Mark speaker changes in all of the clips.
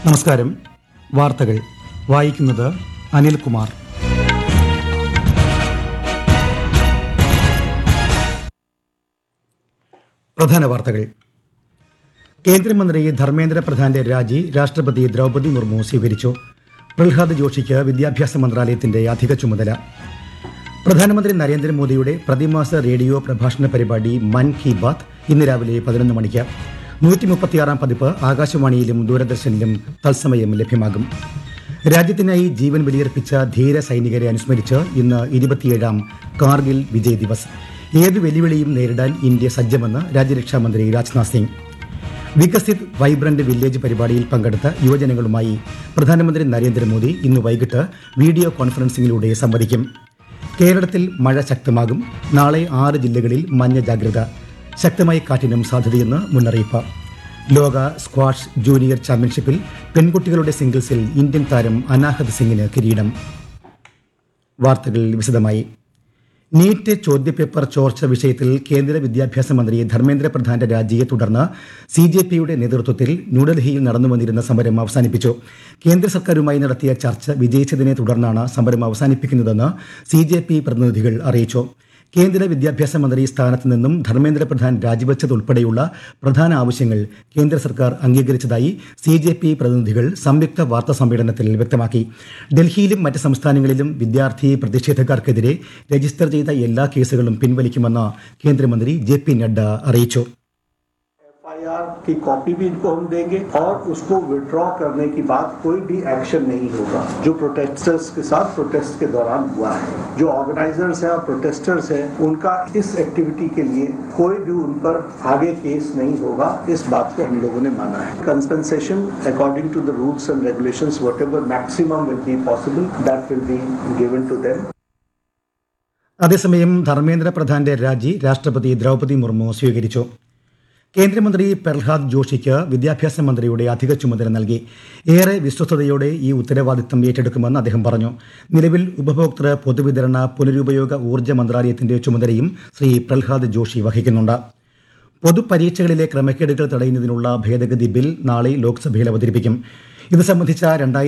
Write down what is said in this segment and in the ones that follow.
Speaker 1: നമസ്കാരം. വാർത്തകൾ വായിക്കുന്നത് അനിൽകുമാർ. പ്രധാന വാർത്തകൾ. കേന്ദ്രമന്ത്രി ധർമ്മേന്ദ്ര പ്രധാന്റെ രാജി രാഷ്ട്രപതി ദ്രൗപദി മുർമു സ്വീകരിച്ചു. പ്രഹ്ലാദ് ജോഷിക്ക് വിദ്യാഭ്യാസ മന്ത്രാലയത്തിന്റെ അധിക ചുമതല. പ്രധാനമന്ത്രി നരേന്ദ്രമോദിയുടെ പ്രതിമാസ റേഡിയോ പ്രഭാഷണ പരിപാടി മൻ കി ബാത്ത് ഇന്ന് രാവിലെ 11 മണിക്ക് 136-ാം പതിപ്പ് ആകാശവാണിയിലും ദൂരദർശനിലും തത്സമയം ലഭ്യമാകും. രാജ്യത്തിനായി ജീവൻ ബലിയർപ്പിച്ച ധീര സൈനികരെ അനുസ്മരിച്ച് ഇന്ന് 27-ാം കാർഗിൽ വിജയ് ദിവസ്. ഏത് വെല്ലുവിളിയും നേരിടാൻ ഇന്ത്യ സജ്ജമെന്ന് രാജ്യരക്ഷാമന്ത്രി രാജ്നാഥ് സിംഗ്. വികസിത് വൈബ്രന്റ് വില്ലേജ് പരിപാടിയിൽ പങ്കെടുത്ത യുവജനങ്ങളുമായി പ്രധാനമന്ത്രി നരേന്ദ്രമോദി ഇന്ന് വൈകിട്ട് വീഡിയോ കോൺഫറൻസിംഗിലൂടെ സംവദിക്കും. കേരളത്തിൽ മഴ ശക്തമാകും. നാളെ 6 ജില്ലകളിൽ മഞ്ഞ ജാഗ്രത. ശക്തമായ കാറ്റിനും സാധ്യതയെന്ന് മുന്നറിയിപ്പ്. ലോക സ്ക്വാഷ് ജൂനിയർ ചാമ്പ്യൻഷിപ്പിൽ പെൺകുട്ടികളുടെ സിംഗിൾസിൽ ഇന്ത്യൻ താരം അനാഹത് സിംഗിന് കിരീടം. വാർത്തകൾ വിശദമായി. നീറ്റ് ചോദ്യപേപ്പർ ചോർച്ച വിഷയത്തിൽ കേന്ദ്ര വിദ്യാഭ്യാസ മന്ത്രി ധർമ്മേന്ദ്ര പ്രധാന്റെ രാജിയെ തുടർന്ന് CJPയുടെ നേതൃത്വത്തിൽ ന്യൂഡൽഹിയിൽ നടന്നുവന്നിരുന്ന സമരം അവസാനിപ്പിച്ചു. കേന്ദ്ര സർക്കാരുമായി നടത്തിയ ചർച്ച വിജയിച്ചതിനെ തുടർന്നാണ് സമരം അവസാനിപ്പിക്കുന്നതെന്ന് CJP പ്രതിനിധികൾ അറിയിച്ചു. കേന്ദ്ര വിദ്യാഭ്യാസ മന്ത്രി സ്ഥാനത്ത് നിന്നും ധർമ്മേന്ദ്ര പ്രധാൻ രാജിവെച്ചതുൾപ്പെടെയുള്ള പ്രധാന ആവശ്യങ്ങൾ കേന്ദ്ര സർക്കാർ അംഗീകരിച്ചതായി CJP പ്രതിനിധികൾ സംയുക്ത വാർത്താ സമ്മേളനത്തിൽ വ്യക്തമാക്കി. ഡൽഹിയിലും മറ്റ് സംസ്ഥാനങ്ങളിലും വിദ്യാർത്ഥി പ്രതിഷേധക്കാർക്കെതിരെ രജിസ്റ്റർ ചെയ്ത എല്ലാ കേസുകളും പിൻവലിക്കുമെന്ന് കേന്ദ്രമന്ത്രി JP നഡ്ഡ അറിയിച്ചു.
Speaker 2: FIR की कॉपी भी इनको हम देंगे और उसको विड्रॉ करने की बात कोई भी एक्शन नहीं होगा जो प्रोटेस्टर्स के साथ प्रोटेस्ट के दौरान हुआ है. जो ऑर्गेनाइजर्स हैं और प्रोटेस्टर्स हैं उनका इस एक्टिविटी के लिए कोई भी उन पर आगे केस नहीं होगा. इस बात को हम लोगों ने माना है. Compensation according to the rules and regulations whatever maximum will be possible that will be given to them.
Speaker 1: അതേസമയം ധർമ്മേന്ദ്ര പ്രധാന്റെ രാജി രാഷ്ട്രപതി ദ്രൗപദി മുർമു സ്വീകരിച്ചു. കേന്ദ്രമന്ത്രി പ്രഹ്ലാദ് ജോഷിക്ക് വിദ്യാഭ്യാസ മന്ത്രിയുടെ അധിക ചുമതല നൽകി. ഏറെ വിശ്വസ്തയോടെ ഈ ഉത്തരവാദിത്തം ഏറ്റെടുക്കുമെന്ന് അദ്ദേഹം പറഞ്ഞു. നിലവിൽ ഉപഭോക്തൃ പൊതുവിതരണ പുനരുപയോഗ ഊർജ്ജ മന്ത്രാലയത്തിന്റെ ചുമതലയും ശ്രീ പ്രഹ്ലാദ് ജോഷി വഹിക്കുന്നുണ്ട്. പൊതുപരീക്ഷകളിലെ ക്രമക്കേടുകൾ തടയുന്നതിനുള്ള ഭേദഗതി ബിൽ നാളെ ലോക്സഭയിൽ അവതരിപ്പിക്കും. ഇത് സംബന്ധിച്ച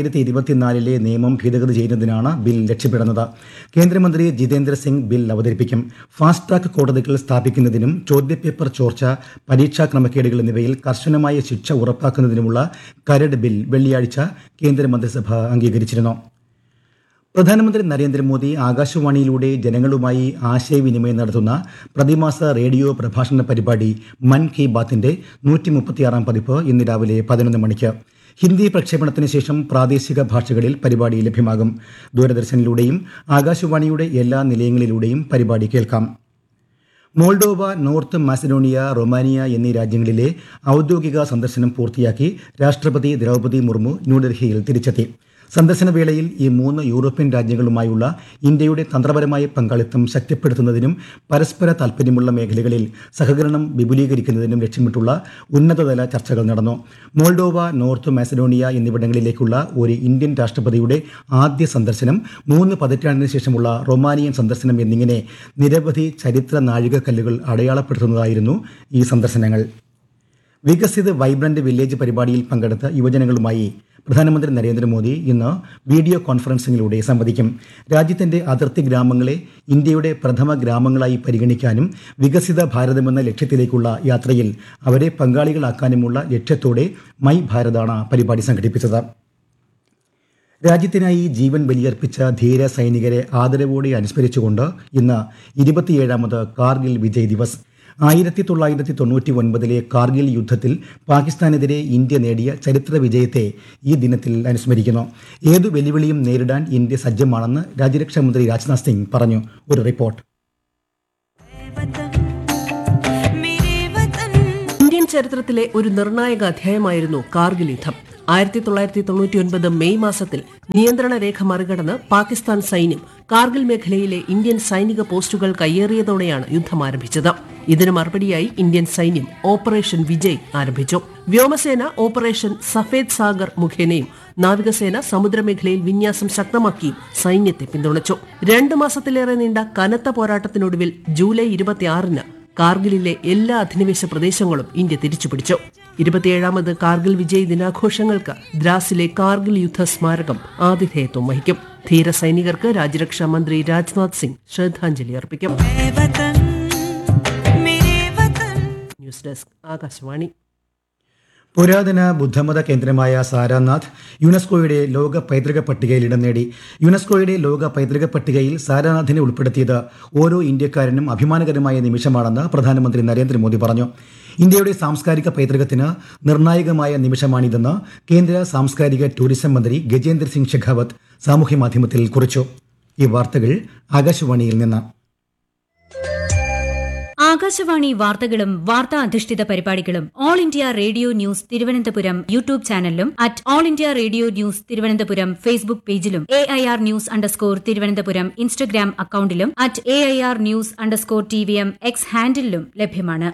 Speaker 1: 2024 നിയമം ഭേദഗതി ചെയ്യുന്നതിനാണ് ബിൽ ലക്ഷ്യമിടുന്നത്. കേന്ദ്രമന്ത്രി ജിതേന്ദ്ര സിംഗ് ബിൽ അവതരിപ്പിക്കും. ഫാസ്റ്റ് ട്രാക്ക് കോടതികൾ സ്ഥാപിക്കുന്നതിനും ചോദ്യപേപ്പർ ചോർച്ച, പരീക്ഷാ ക്രമക്കേടുകൾ എന്നിവയിൽ കർശനമായ ശിക്ഷ ഉറപ്പാക്കുന്നതിനുമുള്ള കരട് ബിൽ വെള്ളിയാഴ്ച കേന്ദ്രമന്ത്രിസഭ അംഗീകരിച്ചിരുന്നു. പ്രധാനമന്ത്രി നരേന്ദ്രമോദി ആകാശവാണിയിലൂടെ ജനങ്ങളുമായി ആശയവിനിമയം നടത്തുന്ന പ്രതിമാസ റേഡിയോ പ്രഭാഷണ പരിപാടി മൻ കി ബാത്തിന്റെ 136-ാം പതിപ്പ് ഇന്ന് രാവിലെ 11 മണിക്ക്. ഹിന്ദി പ്രക്ഷേപണത്തിന് ശേഷം പ്രാദേശിക ഭാഷകളിൽ പരിപാടി ലഭ്യമാകും. ദൂരദർശനിലൂടെയും ആകാശവാണിയുടെ എല്ലാ നിലയങ്ങളിലൂടെയും പരിപാടി കേൾക്കാം. മോൾഡോവ, നോർത്ത് മാസിഡോണിയ, റൊമാനിയ എന്നീ രാജ്യങ്ങളിലെ ഔദ്യോഗിക സന്ദർശനം പൂർത്തിയാക്കി രാഷ്ട്രപതി ദ്രൗപദി മുർമു ന്യൂഡൽഹിയിൽ തിരിച്ചെത്തി. സന്ദർശന വേളയിൽ ഈ 3 യൂറോപ്യൻ രാജ്യങ്ങളുമായുള്ള ഇന്ത്യയുടെ തന്ത്രപരമായ പങ്കാളിത്തം ശക്തിപ്പെടുത്തുന്നതിനും പരസ്പര താൽപ്പര്യമുള്ള മേഖലകളിൽ സഹകരണം വിപുലീകരിക്കുന്നതിനും ലക്ഷ്യമിട്ടുള്ള ഉന്നതതല ചർച്ചകൾ നടന്നു. മോൾഡോവ, നോർത്ത് മാസിഡോണിയ എന്നിവിടങ്ങളിലേക്കുള്ള ഒരു ഇന്ത്യൻ രാഷ്ട്രപതിയുടെ ആദ്യ സന്ദർശനം, 3 പതിറ്റാണ്ടിന് ശേഷമുള്ള റൊമാനിയൻ സന്ദർശനം എന്നിങ്ങനെ നിരവധി ചരിത്ര നാഴികക്കല്ലുകൾ അടയാളപ്പെടുത്തുന്നതായിരുന്നു ഈ സന്ദർശനങ്ങൾ. വികസിത് വൈബ്രന്റ് വില്ലേജ് പരിപാടിയിൽ പങ്കെടുത്ത യുവജനങ്ങളുമായി പ്രധാനമന്ത്രി നരേന്ദ്രമോദി ഇന്ന് വീഡിയോ കോൺഫറൻസിംഗിലൂടെ സംവദിക്കും. രാജ്യത്തിന്റെ അതിർത്തി ഗ്രാമങ്ങളെ ഇന്ത്യയുടെ പ്രഥമ ഗ്രാമങ്ങളായി പരിഗണിക്കാനും വികസിത ഭാരതമെന്ന ലക്ഷ്യത്തിലേക്കുള്ള യാത്രയിൽ അവരെ പങ്കാളികളാക്കാനുമുള്ള ലക്ഷ്യത്തോടെ മൈ ഭാരതാണ് പരിപാടി സംഘടിപ്പിച്ചത്. രാജ്യത്തിനായി ജീവൻ ബലിയർപ്പിച്ച ധീര സൈനികരെ ആദരവോടെ അനുസ്മരിച്ചുകൊണ്ട് ഇന്ന് 27-ാമത് കാർഗിൽ വിജയ് ദിവസ്. 1999 കാർഗിൽ യുദ്ധത്തിൽ പാകിസ്ഥാനെതിരെ ഇന്ത്യ നേടിയ ചരിത്ര വിജയത്തെ ഈ ദിനത്തിൽ അനുസ്മരിക്കുന്നു. ഏതു വെല്ലുവിളിയും നേരിടാൻ ഇന്ത്യ സജ്ജമാണെന്ന് രാജ്യരക്ഷാമന്ത്രി രാജ്നാഥ് സിംഗ് പറഞ്ഞു. ഒരു റിപ്പോർട്ട്.
Speaker 3: ഇന്ത്യൻ ചരിത്രത്തിലെ ഒരു നിർണായക അധ്യായമായിരുന്നു കാർഗിൽ യുദ്ധം. 1999 മെയ് മാസത്തിൽ നിയന്ത്രണ രേഖ മറികടന്ന് പാകിസ്ഥാൻ സൈന്യം കാർഗിൽ മേഖലയിലെ ഇന്ത്യൻ സൈനിക പോസ്റ്റുകൾ കയ്യേറിയതോടെയാണ് യുദ്ധം ആരംഭിച്ചത്. ഇതിന് മറുപടിയായി ഇന്ത്യൻ സൈന്യം ഓപ്പറേഷൻ വിജയ് ആരംഭിച്ചു. വ്യോമസേന ഓപ്പറേഷൻ സഫേദ് സാഗർ മുഖേനയും നാവികസേന സമുദ്രമേഖലയിൽ വിന്യാസം ശക്തമാക്കിയും സൈന്യത്തെ പിന്തുണച്ചു. 2 മാസത്തിലേറെ നീണ്ട കനത്ത പോരാട്ടത്തിനൊടുവിൽ ജൂലൈ 26-ന് കാർഗിലിലെ എല്ലാ അധിനിവേശ പ്രദേശങ്ങളും ഇന്ത്യ തിരിച്ചുപിടിച്ചു. 27ാമത് കാർഗിൽ വിജയ് ദിനാഘോഷങ്ങൾക്ക് ദ്രാസിലെ കാർഗിൽ യുദ്ധ സ്മാരകം ആതിഥേയത്വം വഹിക്കും. ധീര സൈനികർക്ക് രാജ്യരക്ഷാ മന്ത്രി രാജ്നാഥ് സിംഗ് ശ്രദ്ധാഞ്ജലി അർപ്പിക്കും. News desk Akashvani.
Speaker 1: പുരാതന ബുദ്ധമത കേന്ദ്രമായ സാരാനാഥ് യുനെസ്കോയുടെ ലോക പൈതൃക പട്ടികയിൽ ഇടം നേടി. യുനെസ്കോയുടെ ലോക പൈതൃക പട്ടികയിൽ സാരാനാഥിനെ ഉൾപ്പെടുത്തിയത് ഓരോ ഇന്ത്യക്കാരനും അഭിമാനകരമായ നിമിഷമാണെന്ന് പ്രധാനമന്ത്രി നരേന്ദ്രമോദി പറഞ്ഞു. ഇന്ത്യയുടെ സാംസ്കാരിക പൈതൃകത്തിന് നിർണായകമായ നിമിഷമാണിതെന്ന് കേന്ദ്ര സാംസ്കാരിക ടൂറിസം മന്ത്രി ഗജേന്ദ്ര സിംഗ് ഷെഖാവത്ത് സാമൂഹ്യമാധ്യമത്തിൽ കുറിച്ചു. ഈ വാർത്തകൾ ആകാശവാണിയിൽ നിന്ന്.
Speaker 4: ആകാശവാണി വാർത്തകളും വാർത്താ അധിഷ്ഠിത പരിപാടികളും all India radio news Thiruvananthapuram YouTube ചാനലിലും at all India radio news Thiruvananthapuram Facebook പേജിലും AIR ന്യൂസ് _ ഇൻസ്റ്റഗ്രാം അക്കൌണ്ടിലും at AIR news _ TVM X ഹാൻഡിലും ലഭ്യമാണ്.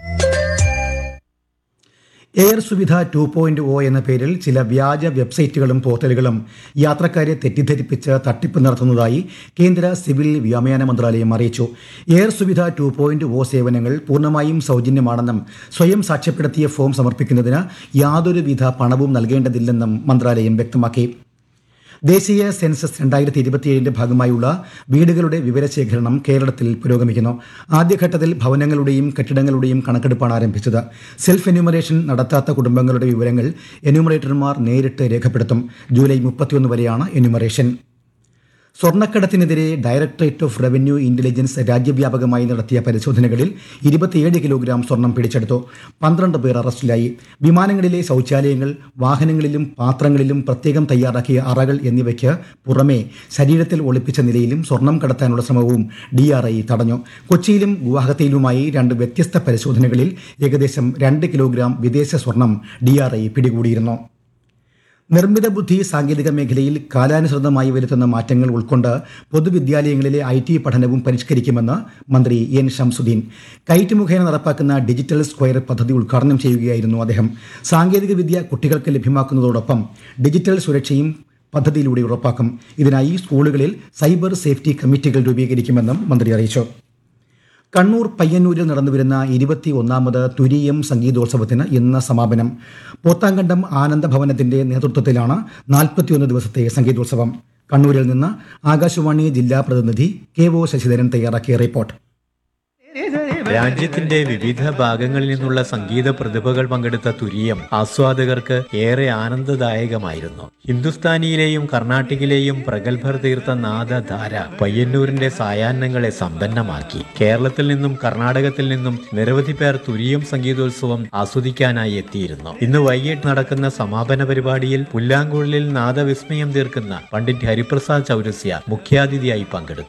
Speaker 1: എയർ സുവിധ 2.0 എന്ന പേരിൽ ചില വ്യാജ വെബ്സൈറ്റുകളും പോർട്ടലുകളും യാത്രക്കാരെ തെറ്റിദ്ധരിപ്പിച്ച് തട്ടിപ്പ് നടത്തുന്നതായി കേന്ദ്ര സിവിൽ വ്യോമയാന മന്ത്രാലയം അറിയിച്ചു. എയർ സുവിധ 2.0 സേവനങ്ങൾ പൂർണ്ണമായും സൗജന്യമാണെന്നും സ്വയം സാക്ഷ്യപ്പെടുത്തിയ ഫോം സമർപ്പിക്കുന്നതിന് യാതൊരുവിധ പണവും നൽകേണ്ടതില്ലെന്നും മന്ത്രാലയം വ്യക്തമാക്കി. ദേശീയ സെൻസസ് 2027 ഭാഗമായുള്ള വീടുകളുടെ വിവരശേഖരണം കേരളത്തിൽ പുരോഗമിക്കുന്നു. ആദ്യഘട്ടത്തിൽ ഭവനങ്ങളുടെയും കെട്ടിടങ്ങളുടെയും കണക്കെടുപ്പാണ് ആരംഭിച്ചത്. സെൽഫ് എന്യൂമറേഷൻ നടത്താത്ത കുടുംബങ്ങളുടെ വിവരങ്ങൾ എന്യൂമറേറ്റർമാർ നേരിട്ട് രേഖപ്പെടുത്തും. ജൂലൈ 31 വരെയാണ് enumeration. സ്വർണ്ണക്കടത്തിനെതിരെ directorate of revenue intelligence രാജ്യവ്യാപകമായി നടത്തിയ പരിശോധനകളിൽ 27 കിലോഗ്രാം സ്വർണം പിടിച്ചെടുത്തു. 12 പേർ അറസ്റ്റിലായി. വിമാനങ്ങളിലെ ശൌചാലയങ്ങൾ, വാഹനങ്ങളിലും പാത്രങ്ങളിലും പ്രത്യേകം തയ്യാറാക്കിയ അറകൾ എന്നിവയ്ക്ക് പുറമെ ശരീരത്തിൽ ഒളിപ്പിച്ച നിലയിലും സ്വർണം കടത്താനുള്ള ശ്രമവും DRI തടഞ്ഞു. കൊച്ചിയിലും ഗുവാഹത്തിയിലുമായി 2 വ്യത്യസ്ത പരിശോധനകളിൽ ഏകദേശം 2 കിലോഗ്രാം വിദേശ സ്വർണം DRI പിടികൂടിയിരുന്നു. നിർമ്മിത ബുദ്ധി സാങ്കേതിക മേഖലയിൽ കാലാനുസൃതമായി വരുത്തുന്ന മാറ്റങ്ങൾ ഉൾക്കൊണ്ട് പൊതുവിദ്യാലയങ്ങളിലെ IT പഠനവും പരിഷ്കരിക്കുമെന്ന് മന്ത്രി N. ഷംസുദ്ദീൻ. കൈറ്റ് മുഖേന നടപ്പാക്കുന്ന ഡിജിറ്റൽ സ്ക്വയർ പദ്ധതി ഉദ്ഘാടനം ചെയ്യുകയായിരുന്നു അദ്ദേഹം. സാങ്കേതികവിദ്യ കുട്ടികൾക്ക് ലഭ്യമാക്കുന്നതോടൊപ്പം ഡിജിറ്റൽ സുരക്ഷയും പദ്ധതിയിലൂടെ ഉറപ്പാക്കും. ഇതിനായി സ്കൂളുകളിൽ സൈബർ സേഫ്റ്റി കമ്മിറ്റികൾ രൂപീകരിക്കുമെന്നും മന്ത്രി അറിയിച്ചു. കണ്ണൂർ പയ്യന്നൂരിൽ നടന്നുവരുന്ന 21ാമത് തുരീയം സംഗീതോത്സവത്തിന് ഇന്ന് സമാപനം. പോത്താങ്കണ്ടം ആനന്ദഭവനത്തിന്റെ നേതൃത്വത്തിലാണ് 41 ദിവസത്തെ സംഗീതോത്സവം. കണ്ണൂരിൽ നിന്ന് ആകാശവാണി ജില്ലാ പ്രതിനിധി KO ശശിധരൻ തയ്യാറാക്കിയ റിപ്പോർട്ട്.
Speaker 5: രാജ്യത്തിന്റെ വിവിധ ഭാഗങ്ങളിൽ നിന്നുള്ള സംഗീത പ്രതിഭകൾ പങ്കെടുത്ത തുരീയം ആസ്വാദകർക്ക് ഏറെ ആനന്ദദായകമായിരുന്നു. ഹിന്ദുസ്ഥാനിയിലെയും കർണാട്ടിക്കിലെയും പ്രഗത്ഭർ തീർത്ത നാദധാര പയ്യന്നൂരിന്റെ സായാഹ്നങ്ങളെ സമ്പന്നമാക്കി. കേരളത്തിൽ നിന്നും കർണാടകത്തിൽ നിന്നും നിരവധി പേർ തുരീയം സംഗീതോത്സവം ആസ്വദിക്കാനായി എത്തിയിരുന്നു. ഇന്ന് വൈകിട്ട് നടക്കുന്ന സമാപന പരിപാടിയിൽ പുല്ലാങ്കുഴലിൽ നാദവിസ്മയം തീർക്കുന്ന പണ്ഡിറ്റ് ഹരിപ്രസാദ് ചൗരസ്യ മുഖ്യാതിഥിയായി പങ്കെടുത്തു.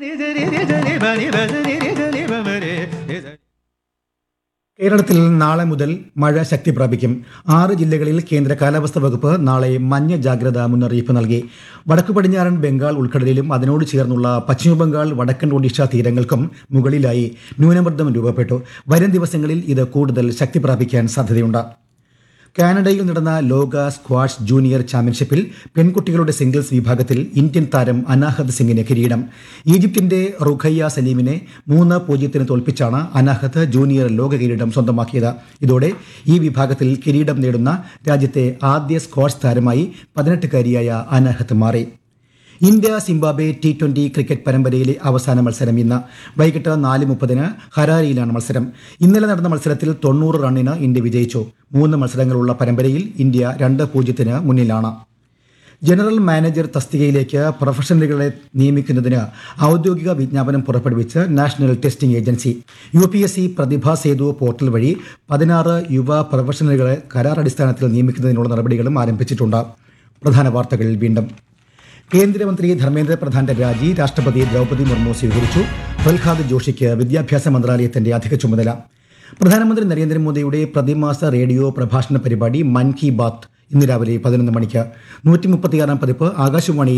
Speaker 1: കേരളത്തിൽ നാളെ മുതൽ മഴ ശക്തി പ്രാപിക്കും. 6 ജില്ലകളിൽ കേന്ദ്ര കാലാവസ്ഥാ വകുപ്പ് നാളെ മഞ്ഞ ജാഗ്രതാ മുന്നറിയിപ്പ് നൽകി. വടക്കു പടിഞ്ഞാറൻ ബംഗാൾ ഉൾക്കടലിലും അതിനോട് ചേർന്നുള്ള പശ്ചിമബംഗാൾ വടക്കൻ ഒഡീഷ തീരങ്ങൾക്കും മുകളിലായി ന്യൂനമർദ്ദം രൂപപ്പെട്ടു. വരും ദിവസങ്ങളിൽ ഇത് കൂടുതൽ ശക്തി പ്രാപിക്കാൻ സാധ്യതയുണ്ട്. കാനഡയിൽ നടന്ന ലോക സ്ക്വാഷ് ജൂനിയർ ചാമ്പ്യൻഷിപ്പിൽ പെൺകുട്ടികളുടെ സിംഗിൾസ് വിഭാഗത്തിൽ ഇന്ത്യൻ താരം അനാഹത് സിംഗിന് കിരീടം. ഈജിപ്തിന്റെ റുഖയ്യ സലീമിനെ 3-0 തോൽപ്പിച്ചാണ് അനാഹത് ജൂനിയർ ലോക കിരീടം സ്വന്തമാക്കിയത്. ഇതോടെ ഈ വിഭാഗത്തിൽ കിരീടം നേടുന്ന രാജ്യത്തെ ആദ്യ സ്ക്വാഷ് താരമായി 18-കാരിയായ അനാഹത് മാറി. ഇന്ത്യ സിംബാബ്വെ T20 ക്രിക്കറ്റ് പരമ്പരയിലെ അവസാന മത്സരം ഇന്ന് വൈകിട്ട് 4:30 ഹരാരിയിലാണ് മത്സരം. ഇന്നലെ നടന്ന മത്സരത്തിൽ 90 റണ്ണിന് ഇന്ത്യ വിജയിച്ചു. 3 മത്സരങ്ങളുള്ള പരമ്പരയിൽ ഇന്ത്യ 2-0 മുന്നിലാണ്. ജനറൽ മാനേജർ തസ്തികയിലേക്ക് പ്രൊഫഷണലുകളെ നിയമിക്കുന്നതിന് ഔദ്യോഗിക വിജ്ഞാപനം പുറപ്പെടുവിച്ച് നാഷണൽ ടെസ്റ്റിംഗ് ഏജൻസി. UPSC പ്രതിഭാ സേതു പോർട്ടൽ വഴി 16 യുവ പ്രൊഫഷണലുകളെ കരാറടിസ്ഥാനത്തിൽ നിയമിക്കുന്നതിനുള്ള നടപടികളും ആരംഭിച്ചിട്ടുണ്ട്. പ്രധാന വാർത്തകൾ വീണ്ടും. കേന്ദ്രമന്ത്രി ധർമ്മേന്ദ്ര പ്രധാന്റെ രാജി രാഷ്ട്രപതി ദ്രൗപദി മുർമു സ്വീകരിച്ചു. പ്രഹ്ലാദ് ജോഷിക്ക് വിദ്യാഭ്യാസ മന്ത്രാലയത്തിന്റെ അധിക ചുമതല. പ്രധാനമന്ത്രി നരേന്ദ്രമോദിയുടെ പ്രതിമാസ റേഡിയോ പ്രഭാഷണ പരിപാടി മൻ കി ബാത്ത് ഇന്ന് രാവിലെ 11 മണിക്ക് 136-ാം പതിപ്പ് ആകാശവാണി